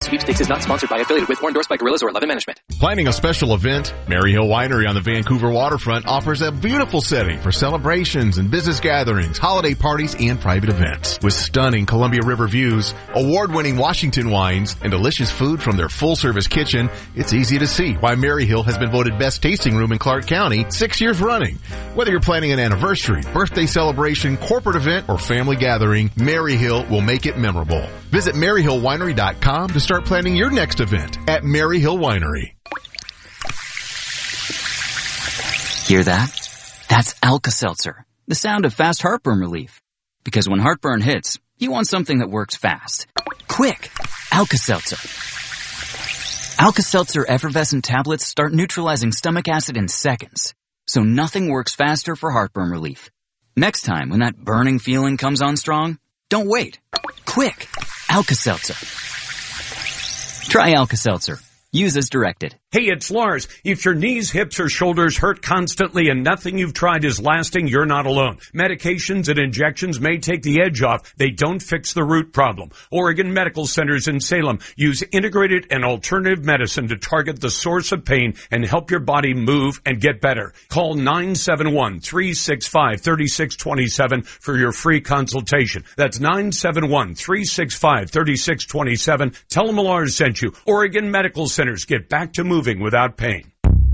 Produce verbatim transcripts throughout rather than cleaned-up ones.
Sweepstakes is not sponsored by, affiliated with, or endorsed by Gorillas or Eleven Management. Planning a special event? Maryhill Winery on the Vancouver waterfront offers a beautiful setting for celebrations and business gatherings, holiday parties, and private events. With stunning Columbia River views, award-winning Washington wines, and delicious food from their full-service kitchen, it's easy to see why Maryhill has been voted best tasting room in Clark County six years running. Whether you're planning an anniversary, birthday celebration, corporate event, or family gathering, Maryhill will make it memorable. Visit maryhill winery dot com to start planning your next event at Maryhill Winery. Hear that? That's Alka-Seltzer, the sound of fast heartburn relief. Because when heartburn hits, you want something that works fast. Quick! Alka-Seltzer. Alka-Seltzer effervescent tablets start neutralizing stomach acid in seconds. So nothing works faster for heartburn relief. Next time when that burning feeling comes on strong, don't wait. Quick! Alka-Seltzer. Try Alka-Seltzer. Use as directed. Hey, it's Lars. If your knees, hips, or shoulders hurt constantly and nothing you've tried is lasting, you're not alone. Medications and injections may take the edge off. They don't fix the root problem. Oregon Medical Centers in Salem use integrated and alternative medicine to target the source of pain and help your body move and get better. Call nine seven one, three six five, three six two seven for your free consultation. That's nine seven one, three six five, three six two seven. Tell them Lars sent you. Oregon Medical Centers. Get back to moving without pain.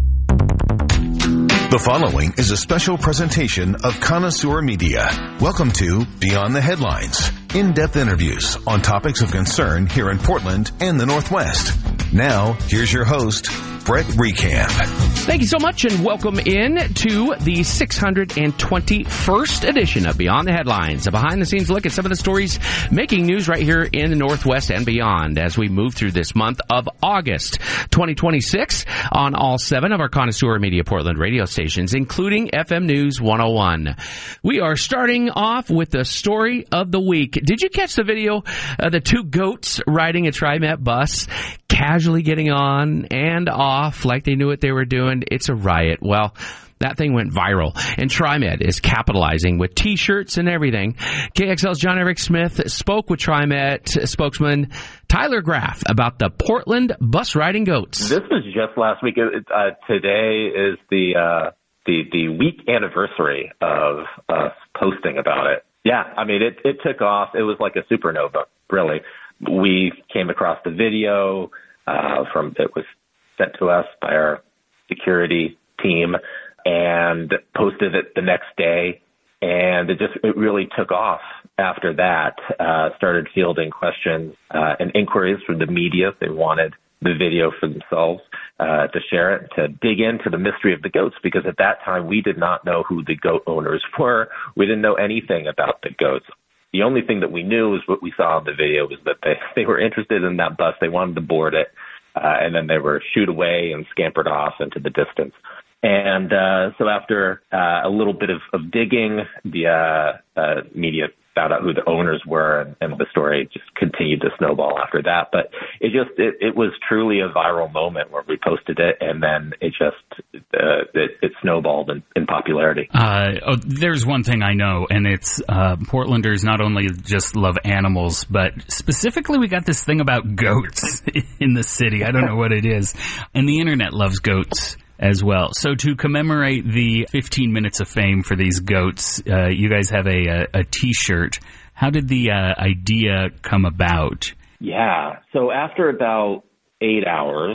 The following is a special presentation of Connoisseur Media. Welcome to Beyond the Headlines, in-depth interviews on topics of concern here in Portland and the Northwest. Now, here's your host, Brett Recamp. Thank you so much, and welcome in to the six hundred twenty-first edition of Beyond the Headlines, a behind-the-scenes look at some of the stories making news right here in the Northwest and beyond as we move through this month of August twenty twenty-six on all seven of our Connoisseur Media Portland radio stations, including F M News one oh one. We are starting off with the story of the week. Did you catch the video of the two goats riding a TriMet bus, casually getting on and off like they knew what they were doing? It's a riot. Well, that thing went viral, and TriMet is capitalizing with T-shirts and everything. K X L's John Eric Smith spoke with TriMet spokesman Tyler Graff about the Portland bus riding goats. This was just last week. Uh, today is the uh, the the week anniversary of us posting about it. Yeah, I mean, it, it took off. It was like a supernova, really. We came across the video uh, from it was sent to us by our security team and posted it the next day, and it just it really took off after that. Uh, started fielding questions uh, and inquiries from the media. They wanted the video for themselves uh, to share it, to dig into the mystery of the goats, because at that time we did not know who the goat owners were. We didn't know anything about the goats. The only thing that we knew was what we saw in the video was that they, they were interested in that bus. They wanted to board it, uh, and then they were shooed away and scampered off into the distance. And uh, so after uh, a little bit of, of digging, the uh, uh, media found out who the owners were, and, and the story just continued to snowball after that. But it just it, it was truly a viral moment where we posted it, and then it just uh, it, it snowballed in, in popularity. Uh, oh, there's one thing I know, and it's uh, Portlanders not only just love animals, but specifically we got this thing about goats in the city. I don't know what it is, and the internet loves goats as well. So to commemorate the fifteen minutes of fame for these goats, uh, you guys have a, a, a T-shirt. How did the uh, idea come about? Yeah. So after about eight hours,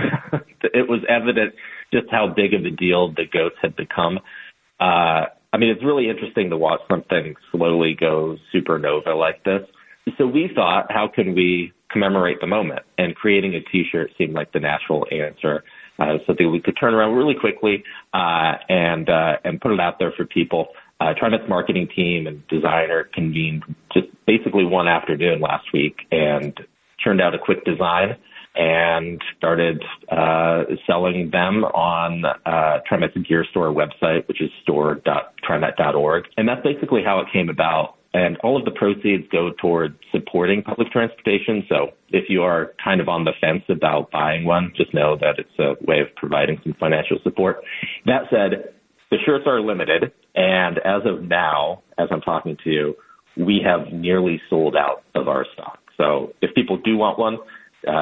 it was evident just how big of a deal the goats had become. Uh, I mean, it's really interesting to watch something slowly go supernova like this. So we thought, how can we commemorate the moment? And creating a T-shirt seemed like the natural answer. Uh, so that we could turn around really quickly uh, and uh, and put it out there for people. Uh, TriMet's marketing team and designer convened just basically one afternoon last week and churned out a quick design and started uh, selling them on uh, TriMet's gear store website, which is store dot trimet dot org. And that's basically how it came about. And all of the proceeds go toward supporting public transportation. So if you are kind of on the fence about buying one, just know that it's a way of providing some financial support. That said, the shirts are limited. And as of now, as I'm talking to you, we have nearly sold out of our stock. So if people do want one,